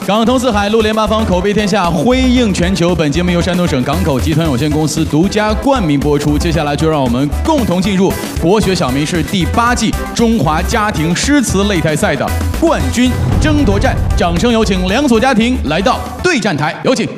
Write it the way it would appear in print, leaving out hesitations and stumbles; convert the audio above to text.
港通四海，陆联八方，口碑天下，辉映全球。本节目由山东省港口集团有限公司独家冠名播出。接下来就让我们共同进入国学小明是第8季中华家庭诗词擂台赛的冠军争夺战。掌声有请两所家庭来到对战台，有请。